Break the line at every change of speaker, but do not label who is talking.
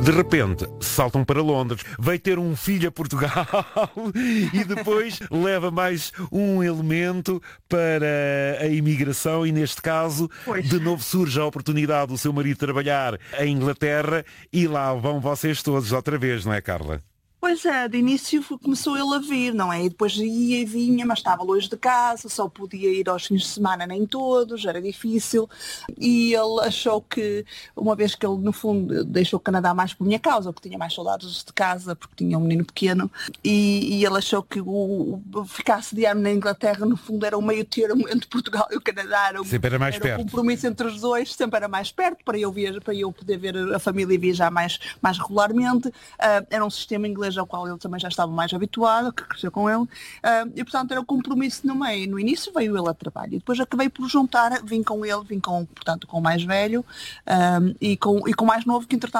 De repente, saltam para Londres, veio ter um filho a Portugal e depois leva mais um elemento para a imigração e, neste caso, de novo surge a oportunidade do seu marido trabalhar em Inglaterra e lá vão vocês todos outra vez, não é, Carla?
Pois é, de início começou ele a vir, não é? E depois ia e vinha, mas estava longe de casa, só podia ir aos fins de semana, nem todos, era difícil. E ele achou que, uma vez que ele, no fundo, deixou o Canadá mais por minha causa, porque tinha mais saudades de casa, porque tinha um menino pequeno, e ele achou que ficar assediado na Inglaterra, no fundo, era um meio termo entre Portugal e o Canadá.
Sempre era mais perto.
Um compromisso entre os dois, sempre era mais perto, para eu poder ver a família e viajar mais regularmente. Era um sistema inglês ao qual ele também já estava mais habituado, que cresceu com ele, e portanto era um compromisso no meio. No início veio ele a trabalho, e depois acabei por juntar, vim com, portanto, com o mais velho, e com o mais novo, que entretanto